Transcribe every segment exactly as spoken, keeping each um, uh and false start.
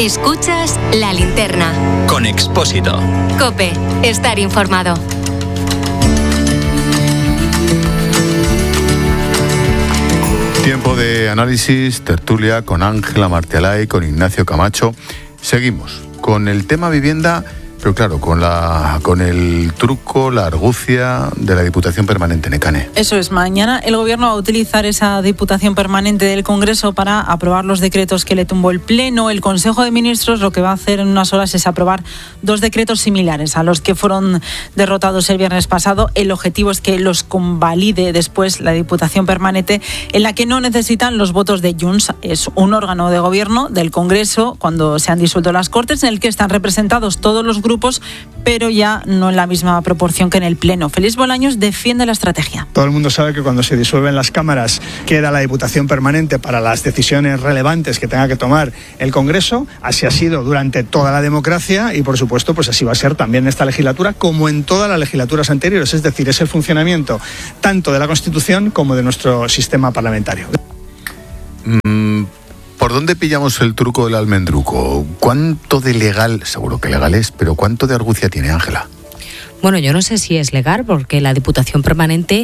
Escuchas La Linterna. Con Expósito. COPE. Estar informado. Tiempo de análisis, tertulia con Ángela Martialay, con Ignacio Camacho. Seguimos con el tema vivienda, pero claro, con la con el truco, la argucia de la Diputación Permanente, Nekane. Eso es, mañana el Gobierno va a utilizar esa Diputación Permanente del Congreso para aprobar los decretos que le tumbó el Pleno. El Consejo de Ministros lo que va a hacer en unas horas es aprobar dos decretos similares a los que fueron derrotados el viernes pasado. El objetivo es que los convalide después la Diputación Permanente, en la que no necesitan los votos de Junts. Es un órgano de gobierno del Congreso, cuando se han disuelto las Cortes, en el que están representados todos los grupos grupos, pero ya no en la misma proporción que en el Pleno. Félix Bolaños defiende la estrategia. Todo el mundo sabe que cuando se disuelven las cámaras queda la Diputación Permanente para las decisiones relevantes que tenga que tomar el Congreso. Así ha sido durante toda la democracia y, por supuesto, pues así va a ser también en esta legislatura, como en todas las legislaturas anteriores. Es decir, es el funcionamiento tanto de la Constitución como de nuestro sistema parlamentario. Mm. ¿Por dónde pillamos el truco del almendruco? ¿Cuánto de legal, seguro que legal es, pero cuánto de argucia tiene, Ángela? Bueno, yo no sé si es legal, porque la Diputación Permanente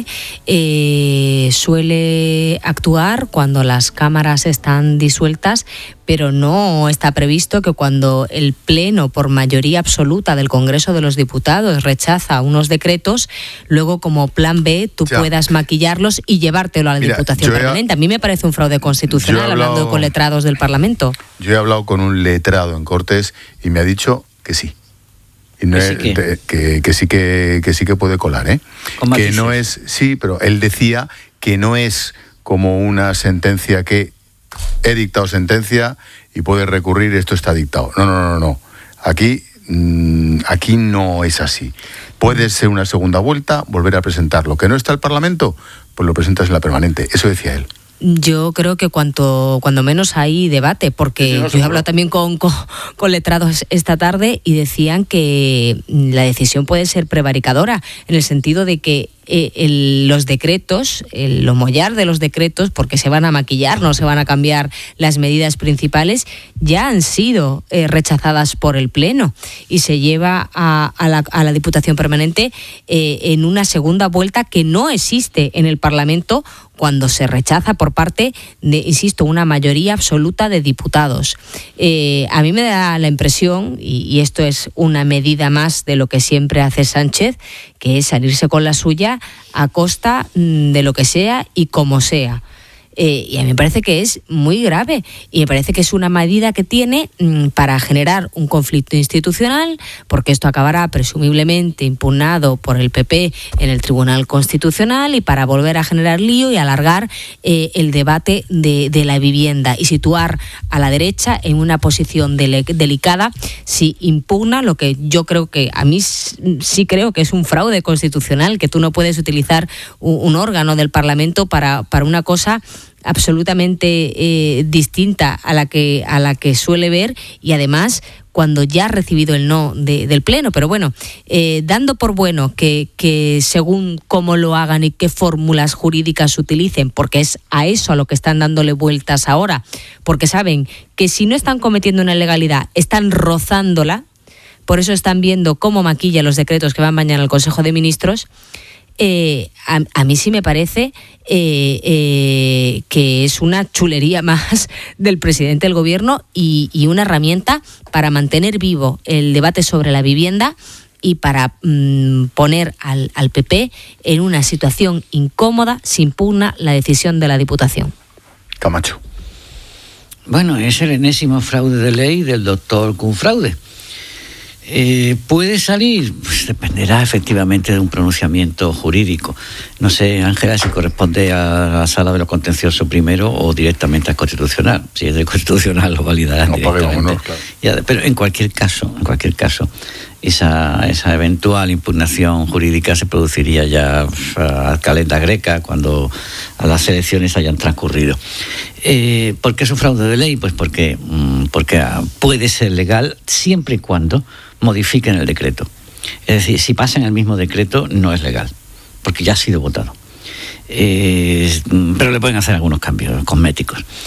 eh, suele actuar cuando las cámaras están disueltas, pero no está previsto que cuando el Pleno, por mayoría absoluta del Congreso de los Diputados, rechaza unos decretos, luego como plan B tú ya puedas maquillarlos y llevártelo a la Mira, Diputación Permanente. He, a mí me parece un fraude constitucional, hablado, hablando con letrados del Parlamento. Yo he hablado con un letrado en Cortes y me ha dicho que sí. Y no es, que, que, que sí que, que sí que puede colar, ¿eh? Que no es, sí, pero él decía que no es como una sentencia que he dictado sentencia y puede recurrir, esto está dictado. No, no, no, no. Aquí, mmm, aquí no es así. Puede ser una segunda vuelta, volver a presentarlo. Que no está el Parlamento, pues lo presentas en la permanente. Eso decía él. Yo creo que cuanto cuando menos hay debate, porque sí, no, yo he hablado también con, con, con letrados esta tarde y decían que la decisión puede ser prevaricadora, en el sentido de que eh, el, los decretos, el homollar de los decretos, porque se van a maquillar, no se van a cambiar las medidas principales, ya han sido eh, rechazadas por el Pleno y se lleva a, a, la, a la Diputación Permanente eh, en una segunda vuelta que no existe en el Parlamento cuando se rechaza por parte de, insisto, una mayoría absoluta de diputados. Eh, a mí me da la impresión, y, y esto es una medida más de lo que siempre hace Sánchez, que es salirse con la suya a costa de lo que sea y como sea. Eh, y a mí me parece que es muy grave y me parece que es una medida que tiene mmm, para generar un conflicto institucional, porque esto acabará presumiblemente impugnado por el P P en el Tribunal Constitucional, y para volver a generar lío y alargar eh, el debate de, de la vivienda y situar a la derecha en una posición dele- delicada si impugna lo que yo creo que, a mí sí creo que es un fraude constitucional, que tú no puedes utilizar un, un órgano del Parlamento para, para una cosa absolutamente eh, distinta a la que a la que suele ver, y además cuando ya ha recibido el no de, del Pleno. Pero bueno, eh, dando por bueno que, que según cómo lo hagan y qué fórmulas jurídicas utilicen, porque es a eso a lo que están dándole vueltas ahora, porque saben que si no están cometiendo una ilegalidad, están rozándola, por eso están viendo cómo maquilla los decretos que van mañana al Consejo de Ministros. Eh, a, a mí sí me parece eh, eh, que es una chulería más del presidente del gobierno y, y una herramienta para mantener vivo el debate sobre la vivienda y para mmm, poner al, al P P en una situación incómoda si impugna la decisión de la Diputación. Camacho. Bueno, es el enésimo fraude de ley del doctor Cunfraude. Eh, ¿Puede salir? Pues dependerá efectivamente de un pronunciamiento jurídico. No sé, Ángela, si corresponde a la Sala de lo Contencioso primero o directamente al Constitucional. Si es del Constitucional lo validarán no, directamente. No, claro. Ya, pero en cualquier caso, en cualquier caso, esa, esa eventual impugnación jurídica se produciría ya a calenda greca cuando a las elecciones hayan transcurrido. Eh, ¿Por qué es un fraude de ley? Pues porque, porque puede ser legal siempre y cuando modifiquen el decreto. Es decir, si pasan el mismo decreto no es legal, porque ya ha sido votado. Eh, pero le pueden hacer algunos cambios cosméticos.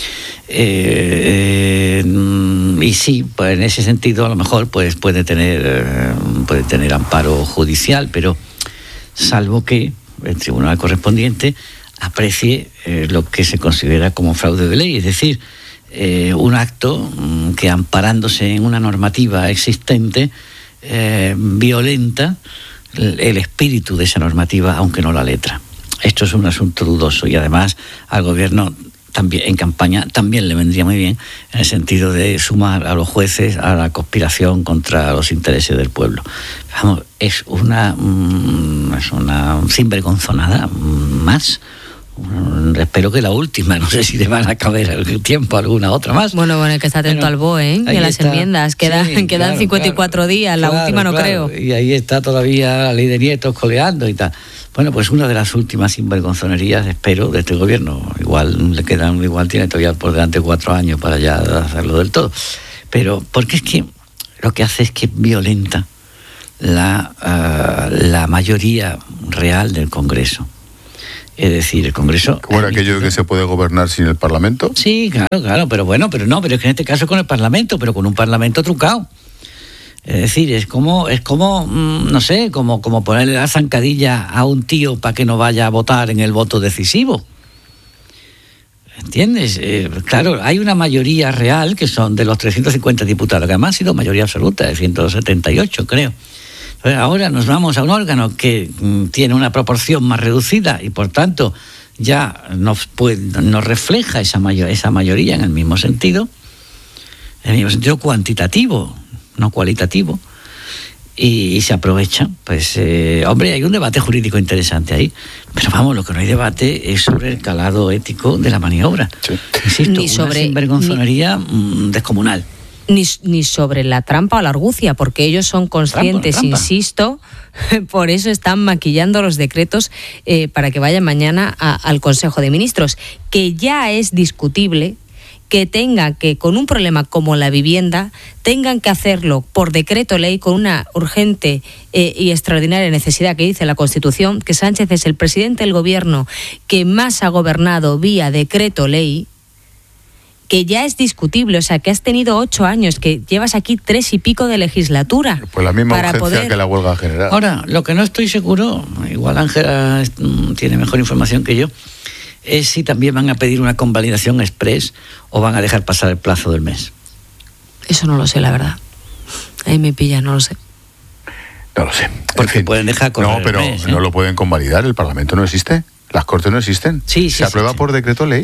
Eh, eh, y sí, pues en ese sentido a lo mejor pues puede tener eh, puede tener amparo judicial, pero salvo que el tribunal correspondiente aprecie eh, lo que se considera como fraude de ley, es decir, eh, un acto que amparándose en una normativa existente eh, violenta el, el espíritu de esa normativa, aunque no la letra. Esto es un asunto dudoso y además al gobierno también en campaña también le vendría muy bien en el sentido de sumar a los jueces a la conspiración contra los intereses del pueblo. Vamos, es una es una sinvergonzonada más. Espero que la última, no sé si le van a caber el tiempo alguna otra más. Bueno, bueno, hay que estar atento Pero, al B O E, ¿eh? Y a las está. enmiendas, quedan, sí, quedan claro, cincuenta y cuatro claro, días, la claro, última no claro. creo. Y ahí está todavía la ley de nietos coleando y tal. Bueno, pues una de las últimas sinvergonzonerías, espero, de este gobierno. Igual le quedan, igual tiene todavía por delante cuatro años para ya hacerlo del todo. Pero, porque es que lo que hace es que violenta la, uh, la mayoría real del Congreso. Es decir, el Congreso... ¿Cómo era aquello de que se puede gobernar sin el Parlamento? Sí, claro, claro, pero bueno, pero no, pero es que en este caso con el Parlamento, pero con un Parlamento trucado. Es decir, es como, es como no sé, como, como ponerle la zancadilla a un tío para que no vaya a votar en el voto decisivo. ¿Entiendes? Eh, claro, hay una mayoría real que son de los trescientos cincuenta diputados, que además ha sido mayoría absoluta, de ciento setenta y ocho, creo. Ahora nos vamos a un órgano que tiene una proporción más reducida y por tanto ya nos, puede, nos refleja esa, mayor, esa mayoría en el mismo sentido, en el mismo sentido cuantitativo, no cualitativo, y, y se aprovecha. Pues, eh, hombre, hay un debate jurídico interesante ahí, pero vamos, lo que no hay debate es sobre el calado ético de la maniobra. Sí. Insisto, ni sobre, una sinvergonzonería ni... descomunal. Ni, ni sobre la trampa o la argucia, porque ellos son conscientes, trampa, trampa. insisto, por eso están maquillando los decretos eh, para que vayan mañana a, al Consejo de Ministros, que ya es discutible que tengan que, con un problema como la vivienda, tengan que hacerlo por decreto ley con una urgente eh, y extraordinaria necesidad que dice la Constitución, que Sánchez es el presidente del gobierno que más ha gobernado vía decreto ley, que ya es discutible, o sea, que has tenido ocho años, que llevas aquí tres y pico de legislatura. Pues la misma para urgencia poder... que la huelga general. Ahora, lo que no estoy seguro, igual Ángela tiene mejor información que yo, es si también van a pedir una convalidación express o van a dejar pasar el plazo del mes. Eso no lo sé, la verdad. Ahí me pilla, no lo sé. No lo sé. Porque en fin, pueden dejar correr No, pero el mes, ¿eh? no lo pueden convalidar, el Parlamento no existe, las Cortes no existen. Sí, sí, Se aprueba sí, sí. por decreto ley.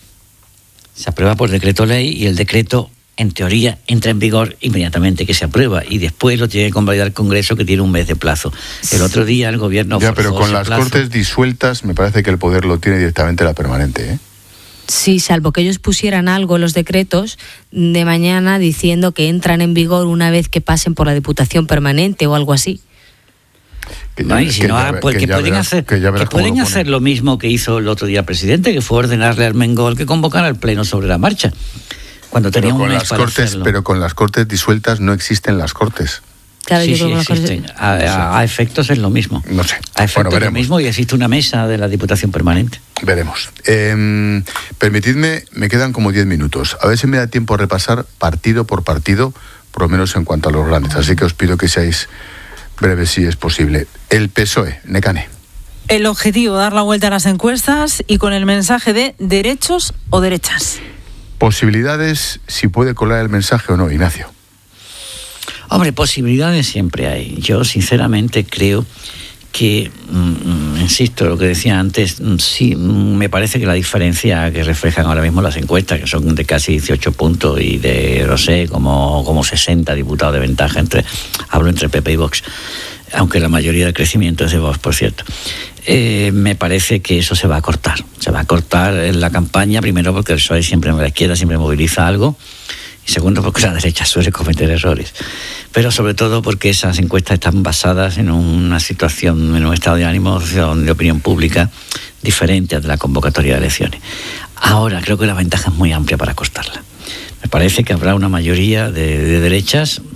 Se aprueba por decreto ley y el decreto, en teoría, entra en vigor inmediatamente que se aprueba y después lo tiene que convalidar el Congreso, que tiene un mes de plazo. El otro día el gobierno... Ya, pero con las plazo. Cortes disueltas me parece que el poder lo tiene directamente la permanente, ¿eh? Sí, salvo que ellos pusieran algo en los decretos de mañana diciendo que entran en vigor una vez que pasen por la Diputación Permanente o algo así. Que, ya, no, si que, no, ya, pues que, que pueden, verás, hacer, que que pueden lo hacer lo mismo que hizo el otro día el presidente, que fue ordenarle al Mengol que convocara al Pleno sobre la marcha. Cuando pero, tenía un con mes las para cortes, hacerlo. pero con las Cortes disueltas no existen las Cortes. Claro, sí, yo sí, creo existen. Que a, a, a efectos es lo mismo. No sé. A efectos bueno, es lo mismo y existe una mesa de la Diputación Permanente. Veremos. Eh, permitidme, me quedan como diez minutos. A ver si me da tiempo a repasar partido por partido, por lo menos en cuanto a los grandes. Así que os pido que seáis breves si es posible. El P S O E, Nekane. El objetivo, dar la vuelta a las encuestas y con el mensaje de derechos o derechas. Posibilidades, si puede colar el mensaje o no, Ignacio. Hombre, posibilidades siempre hay. Yo sinceramente creo que, mm, insisto, lo que decía antes, sí, me parece que la diferencia que reflejan ahora mismo las encuestas, que son de casi dieciocho puntos y de, no sé, como, como sesenta diputados de ventaja, entre hablo entre P P y Vox, aunque la mayoría del crecimiento es de Vox, por cierto. Eh, me parece que eso se va a cortar. Se va a cortar en la campaña, primero porque el P S O E siempre, la izquierda siempre moviliza algo, y segundo porque la derecha suele cometer errores, pero sobre todo porque esas encuestas están basadas en una situación, en un estado de ánimo, de opinión pública diferente a de la convocatoria de elecciones. Ahora creo que la ventaja es muy amplia para cortarla. Me parece que habrá una mayoría de, de derechas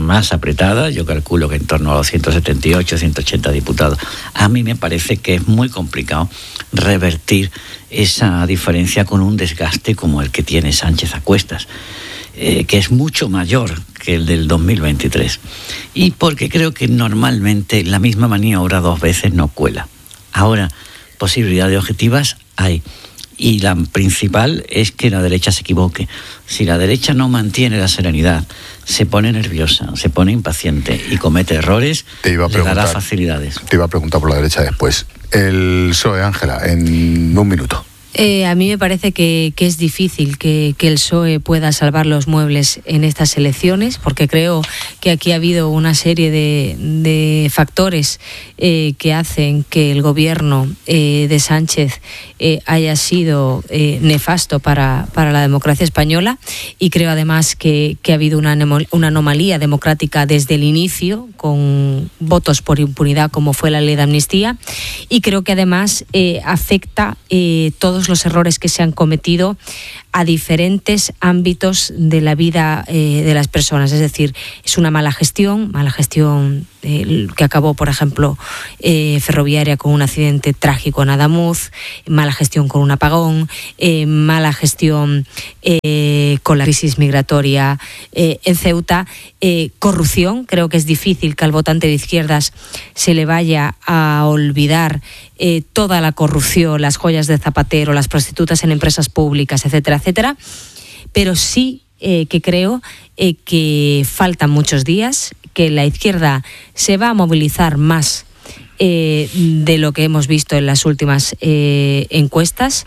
más apretada, yo calculo que en torno a los ciento setenta y ocho, ciento ochenta diputados. A mí me parece que es muy complicado revertir esa diferencia con un desgaste como el que tiene Sánchez a cuestas, eh, que es mucho mayor que el del dos mil veintitrés. Y porque creo que normalmente la misma maniobra dos veces no cuela. Ahora, posibilidades objetivas hay. Y la principal es que la derecha se equivoque. Si la derecha no mantiene la serenidad, se pone nerviosa, se pone impaciente y comete errores, te iba a le dará facilidades. Te iba a preguntar por la derecha después. El P S O E, Ángela, en un minuto. Eh, a mí me parece que, que es difícil que, que el P S O E pueda salvar los muebles en estas elecciones, porque creo que aquí ha habido una serie de, de factores eh, que hacen que el gobierno eh, de Sánchez eh, haya sido eh, nefasto para, para la democracia española, y creo además que, que ha habido una, una anomalía democrática desde el inicio, con votos por impunidad como fue la ley de amnistía, y creo que además eh, afecta eh, todos los errores que se han cometido a diferentes ámbitos de la vida eh, de las personas. Es decir, es una mala gestión, mala gestión eh, que acabó, por ejemplo, eh, ferroviaria con un accidente trágico en Adamuz, mala gestión con un apagón, eh, mala gestión eh, con la crisis migratoria eh, en Ceuta, eh, corrupción. Creo que es difícil que al votante de izquierdas se le vaya a olvidar eh, toda la corrupción, las joyas de Zapatero, las prostitutas en empresas públicas, etcétera, etcétera, pero sí eh, que creo eh, que faltan muchos días, que la izquierda se va a movilizar más eh, de lo que hemos visto en las últimas eh, encuestas,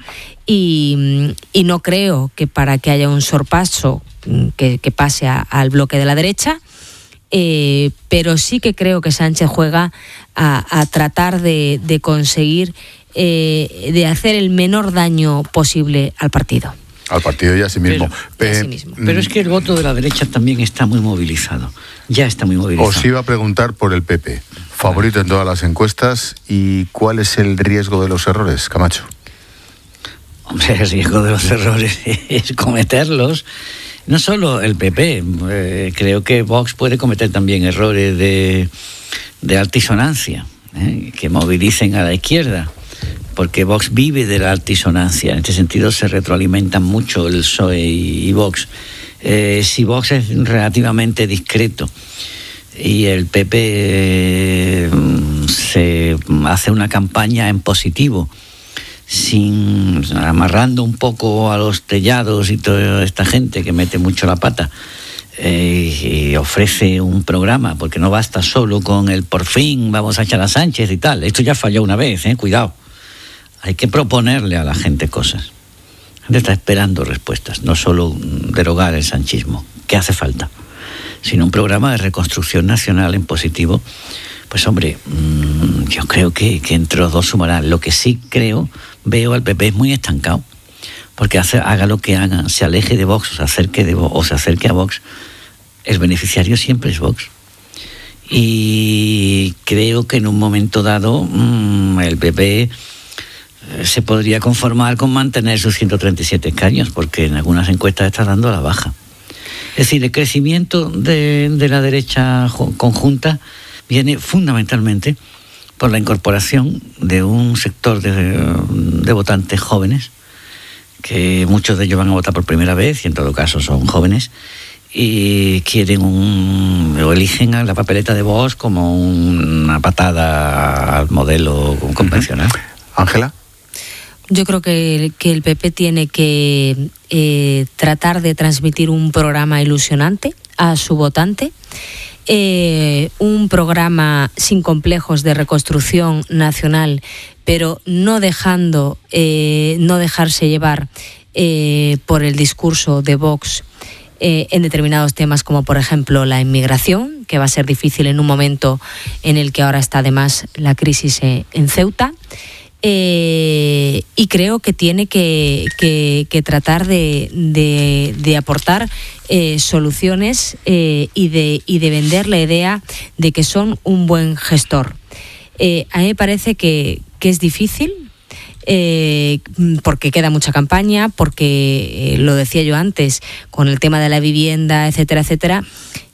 y, y no creo que para que haya un sorpaso que, que pase a, al bloque de la derecha, eh, pero sí que creo que Sánchez juega a, a tratar de, de conseguir eh, de hacer el menor daño posible al partido. Al partido y a sí mismo. Pero, eh, sí mismo. Pero es que el voto de la derecha también está muy movilizado. Ya está muy movilizado. Os iba a preguntar por el P P. Favorito en todas las encuestas. ¿Y cuál es el riesgo de los errores, Camacho? Hombre, el riesgo de los errores es cometerlos. No solo el P P. Eh, creo que Vox puede cometer también errores de, de altisonancia, eh, que movilicen a la izquierda. Porque Vox vive de la altisonancia. En este sentido se retroalimentan mucho el P S O E y, y Vox. Eh, si Vox es relativamente discreto y el P P eh, se hace una campaña en positivo, sin amarrando un poco a los tellados y toda esta gente que mete mucho la pata, eh, y ofrece un programa, porque no basta solo con el por fin vamos a echar a Sánchez y tal. Esto ya falló una vez, eh, cuidado. Hay que proponerle a la gente cosas. La gente está esperando respuestas, no solo derogar el sanchismo, que hace falta, sino un programa de reconstrucción nacional en positivo. Pues hombre, mmm, yo creo que, que entre los dos sumarán. Lo que sí creo, veo al P P es muy estancado, porque hace, haga lo que haga, se aleje de Vox o se acerque, de, o se acerque a Vox, el beneficiario siempre es Vox. Y creo que en un momento dado mmm, el P P se podría conformar con mantener sus ciento treinta y siete escaños, porque en algunas encuestas está dando la baja. Es decir, el crecimiento de, de la derecha conjunta viene fundamentalmente por la incorporación de un sector de, de votantes jóvenes, que muchos de ellos van a votar por primera vez, y en todo caso son jóvenes, y quieren un, o eligen a la papeleta de Vox como una patada al modelo convencional. Ángela. Yo creo que, que el P P tiene que eh, tratar de transmitir un programa ilusionante a su votante, eh, un programa sin complejos de reconstrucción nacional, pero no dejando, eh, no dejarse llevar eh, por el discurso de Vox eh, en determinados temas, como por ejemplo la inmigración, que va a ser difícil en un momento en el que ahora está además la crisis en, en Ceuta. Eh, y creo que tiene que, que, que tratar de, de, de aportar eh, soluciones eh, y, de, y de vender la idea de que son un buen gestor. Eh, a mí me parece que, que es difícil, eh, porque queda mucha campaña, porque, eh, lo decía yo antes, con el tema de la vivienda, etcétera, etcétera,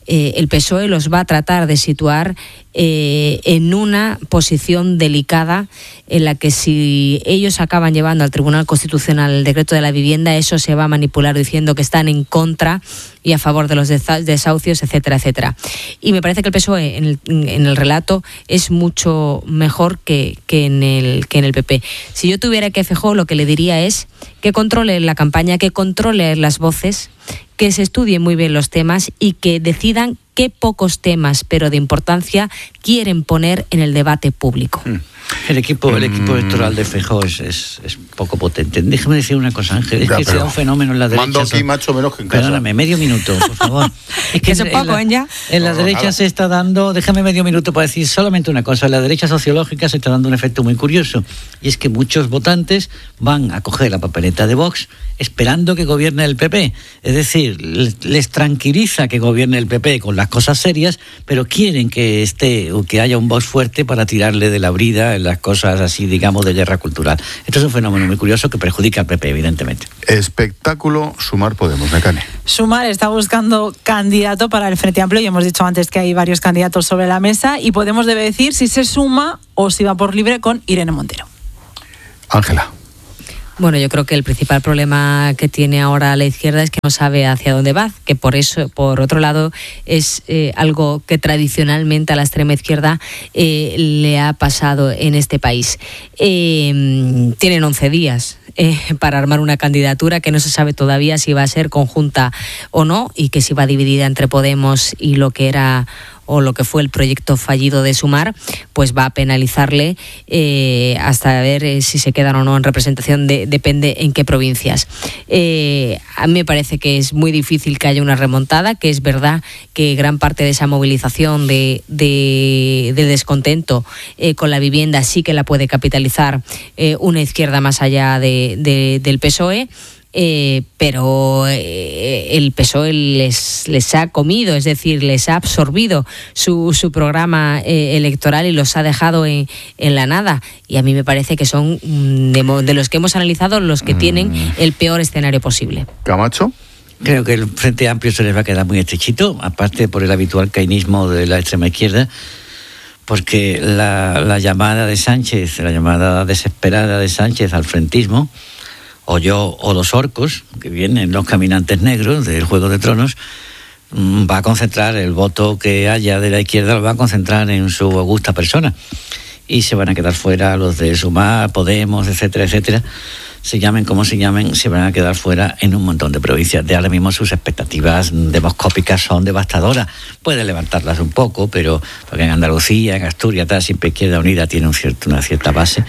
eh, el P S O E los va a tratar de situar eh, en una posición delicada en la que si ellos acaban llevando al Tribunal Constitucional el decreto de la vivienda, eso se va a manipular diciendo que están en contra y a favor de los desahucios, etcétera, etcétera. Y me parece que el P S O E en el, en el relato es mucho mejor que, que, en el, que en el P P. Si yo tuviera que Feijóo, lo que le diría es que controle la campaña, que controle las voces, que se estudien muy bien los temas y que decidan qué pocos temas, pero de importancia, quieren poner en el debate público. Hmm. El equipo, el equipo electoral de Feijóo es, es, es poco potente. Déjame decir una cosa, Ángel, es ya, que se da un fenómeno en la derecha. Mando aquí macho menos que en casa. Perdóname, medio minuto, por favor. Es que eso es poco, ¿eh? Ya. En la no, derecha nada. Se está dando, déjame medio minuto para decir solamente una cosa, en la derecha sociológica se está dando un efecto muy curioso, y es que muchos votantes van a coger la papeleta de Vox esperando que gobierne el P P. Es decir, les tranquiliza que gobierne el P P con las cosas serias, pero quieren que esté o que haya un Vox fuerte para tirarle de la brida en las cosas así, digamos, de guerra cultural. Esto es un fenómeno muy curioso que perjudica al P P, evidentemente. Espectáculo Sumar Podemos, Necane. Sumar está buscando candidato para el Frente Amplio y hemos dicho antes que hay varios candidatos sobre la mesa y Podemos debe decir si se suma o si va por libre con Irene Montero. Ángela. Bueno, yo creo que el principal problema que tiene ahora la izquierda es que no sabe hacia dónde va, que por eso, por otro lado, es eh, algo que tradicionalmente a la extrema izquierda eh, le ha pasado en este país. Eh, tienen once días eh, para armar una candidatura que no se sabe todavía si va a ser conjunta o no, y que si va dividida entre Podemos y lo que era o lo que fue el proyecto fallido de Sumar, pues va a penalizarle eh, hasta ver eh, si se quedan o no en representación, de, depende en qué provincias. Eh, a mí me parece que es muy difícil que haya una remontada, que es verdad que gran parte de esa movilización de, de, de descontento eh, con la vivienda sí que la puede capitalizar eh, una izquierda más allá de, de, del P S O E. Eh, pero eh, el P S O E les, les ha comido, es decir, les ha absorbido su, su programa eh, electoral y los ha dejado en, en la nada. Y a mí me parece que son de, de los que hemos analizado los que mm. tienen el peor escenario posible. ¿Camacho? Creo que el Frente Amplio se les va a quedar muy estrechito, aparte por el habitual cainismo de la extrema izquierda, porque la, la llamada de Sánchez, la llamada desesperada de Sánchez al frentismo, o yo o los orcos, que vienen los caminantes negros del Juego de Tronos, va a concentrar el voto que haya de la izquierda, lo va a concentrar en su augusta persona. Y se van a quedar fuera los de Sumar, Podemos, etcétera, etcétera. Se llamen como se llamen, se van a quedar fuera en un montón de provincias. De ahora mismo sus expectativas demoscópicas son devastadoras. Puede levantarlas un poco, pero porque en Andalucía, en Asturias, tal, siempre Izquierda Unida tiene un cierto, una cierta base,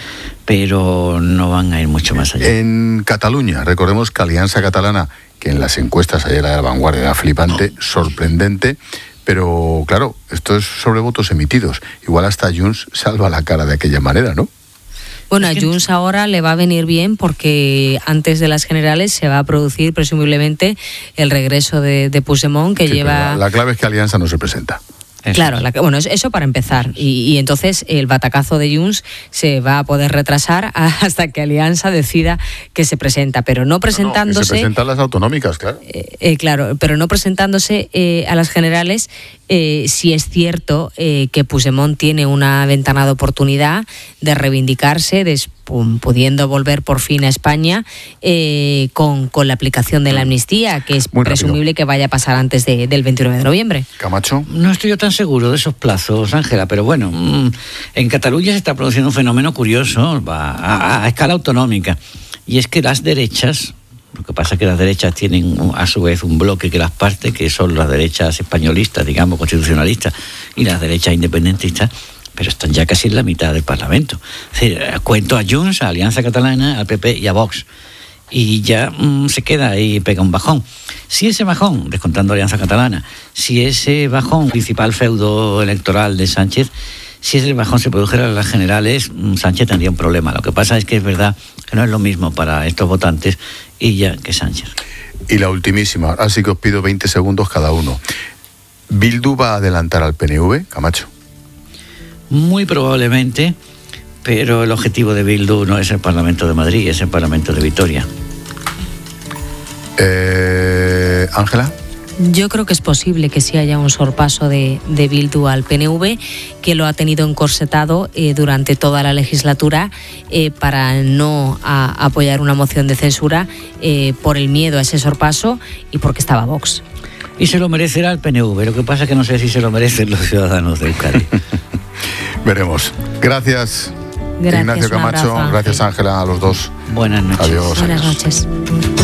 pero no van a ir mucho más allá. En Cataluña, recordemos que Alianza Catalana, que en las encuestas ayer la de Vanguardia era flipante, sorprendente, pero claro, esto es sobre votos emitidos. Igual hasta Junts salva la cara de aquella manera, ¿no? Bueno, a Junts ahora le va a venir bien porque antes de las generales se va a producir presumiblemente el regreso de, de Puigdemont, que sí, lleva... La, la clave es que Alianza no se presenta. Claro, la, bueno, eso para empezar. Y, y entonces el batacazo de Junts se va a poder retrasar hasta que Alianza decida que se presenta, pero no presentándose... No, no, que se presentan las autonómicas, claro. Eh, eh, claro, pero no presentándose eh, a las generales. Eh, sí es cierto eh, que Puigdemont tiene una ventana de oportunidad de reivindicarse, de, pudiendo volver por fin a España eh, con, con la aplicación de la amnistía, que es muy presumible rápido que vaya a pasar antes de, del veintinueve de noviembre. Camacho. No estoy yo tan seguro de esos plazos, Ángela, pero bueno, en Cataluña se está produciendo un fenómeno curioso a, a, a escala autonómica, y es que las derechas, lo que pasa es que las derechas tienen a su vez un bloque que las parte, que son las derechas españolistas, digamos, constitucionalistas, y las derechas independentistas, pero están ya casi en la mitad del Parlamento. Es decir, cuento a Junts, a Alianza Catalana, al P P y a Vox, y ya mmm, se queda ahí y pega un bajón. Si ese bajón, descontando Alianza Catalana, si ese bajón, principal feudo electoral de Sánchez, si ese bajón se produjera en las generales, Sánchez tendría un problema. Lo que pasa es que es verdad que no es lo mismo para estos votantes Illa que Sánchez. Y la ultimísima, así que os pido veinte segundos cada uno. ¿Bildu va a adelantar al P N V, Camacho? Muy probablemente, pero el objetivo de Bildu no es el Parlamento de Madrid, es el Parlamento de Vitoria. Eh, Ángela. Yo creo que es posible que sí haya un sorpaso de, de Bildu al P N V, que lo ha tenido encorsetado eh, durante toda la legislatura eh, para no a, apoyar una moción de censura eh, por el miedo a ese sorpaso y porque estaba Vox. Y se lo merecerá el P N V, lo que pasa es que no sé si se lo merecen los ciudadanos de Euskadi. Veremos. Gracias, Gracias, Ignacio Camacho, abrazo, gracias Ángela, a los dos. Buenas noches. Adiós. Buenas adiós. noches.